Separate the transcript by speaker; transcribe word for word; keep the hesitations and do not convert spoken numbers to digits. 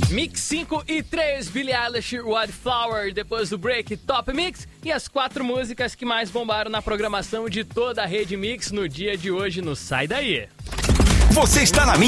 Speaker 1: Mix cinco e três, Billie Eilish, Wildflower, depois do break, Top Mix e as quatro músicas que mais bombaram na programação de toda a Rede Mix no dia de hoje no Sai Daí.
Speaker 2: Você está na Mix.